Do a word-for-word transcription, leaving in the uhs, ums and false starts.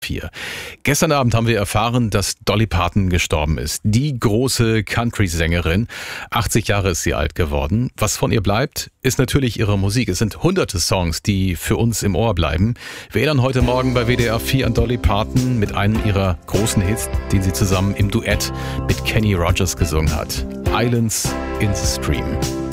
vier. Gestern Abend haben wir erfahren, dass Dolly Parton gestorben ist. Die große Country-Sängerin. achtzig Jahre ist sie alt geworden. Was von ihr bleibt, ist natürlich ihre Musik. Es sind hunderte Songs, die für uns im Ohr bleiben. Wir erinnern heute Morgen bei W D R vier an Dolly Parton mit einem ihrer großen Hits, den sie zusammen im Duett mit Kenny Rogers gesungen hat. Islands in the Stream.